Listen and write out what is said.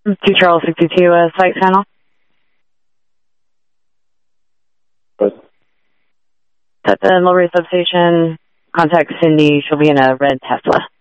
2 Charles 62 site panel. What? At the Mulberry substation, contact Cindy. She'll be in a red Tesla.